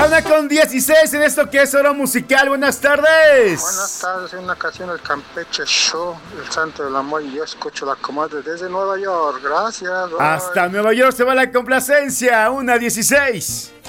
1:16 en esto que es Hora Musical. Buenas tardes. Buenas tardes, en una ocasión el Campeche Show, el Santo del Amor, y yo escucho la comadre desde Nueva York. Gracias. Bye. Hasta Nueva York se va la complacencia. 1:16.